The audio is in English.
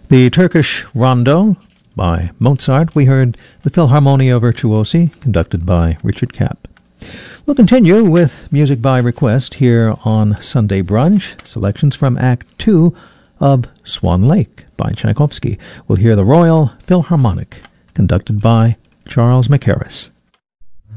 The Turkish Rondo by Mozart. We heard the Philharmonia Virtuosi, conducted by Richard Kapp. We'll continue with music by request here on Sunday Brunch. Selections from Act 2 of Swan Lake by Tchaikovsky. We'll hear the Royal Philharmonic, conducted by Charles Mackerras.